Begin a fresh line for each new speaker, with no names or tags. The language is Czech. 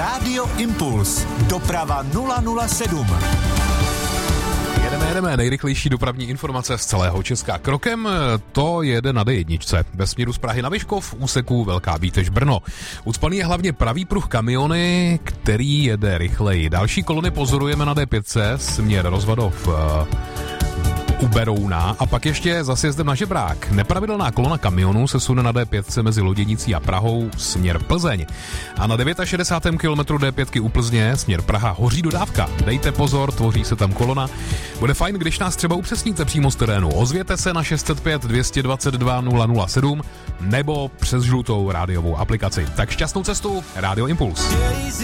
Rádio Impuls. Doprava 007.
Jedeme, nejrychlejší dopravní informace z celého Česka. Krokem to jede na D1. Ve směru z Prahy na Vyškov v úseku Velká Bíteš Brno. Ucpaný je hlavně pravý pruh kamiony, který jede rychleji. Další kolony pozorujeme na D5, směr Rozvadov u Berouna a pak ještě za sjezdem na Žebrák. Nepravidelná kolona kamionů se sune na D5 mezi Loděnicí a Prahou směr Plzeň. A na 69. kilometru D5 u Plzně směr Praha hoří dodávka. Dejte pozor, tvoří se tam kolona. Bude fajn, když nás třeba upřesníte přímo z terénu. Ozvěte se na 605 222 007 nebo přes žlutou rádiovou aplikaci. Tak šťastnou cestu, Rádio Impuls.